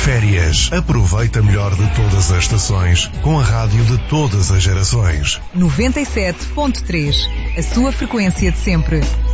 férias. Aproveita melhor de todas as estações com a rádio de todas as gerações. 97.3, a sua frequência de sempre.